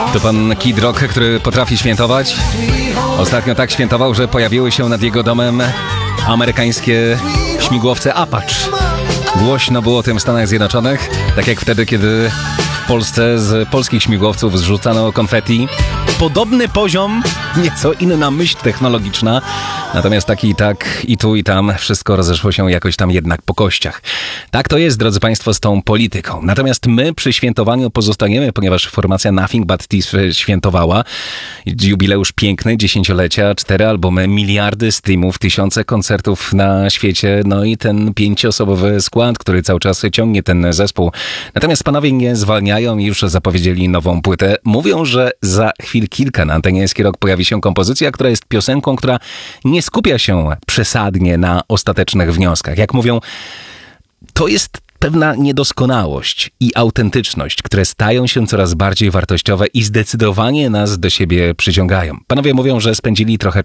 To pan Kid Rock, który potrafi świętować. Ostatnio tak świętował, że pojawiły się nad jego domem amerykańskie śmigłowce Apache. Głośno było o tym w Stanach Zjednoczonych, tak jak wtedy, kiedy w Polsce z polskich śmigłowców zrzucano konfetti. Podobny poziom, nieco inna myśl technologiczna, natomiast taki i tak, i tu i tam wszystko rozeszło się jakoś tam jednak po kościach. Tak to jest, drodzy Państwo, z tą polityką. Natomiast my przy świętowaniu pozostaniemy, ponieważ formacja Nothing But Thieves świętowała. Jubileusz piękny, 10-lecia, 4 albumy, miliardy streamów, tysiące koncertów na świecie, no i ten 5-osobowy skład, który cały czas ciągnie ten zespół. Natomiast panowie nie zwalniają i już zapowiedzieli nową płytę. Mówią, że za chwil kilka na antenie SK Rock pojawi się kompozycja, która jest piosenką, która nie skupia się przesadnie na ostatecznych wnioskach. Jak mówią, to jest pewna niedoskonałość i autentyczność, które stają się coraz bardziej wartościowe i zdecydowanie nas do siebie przyciągają. Panowie mówią, że spędzili trochę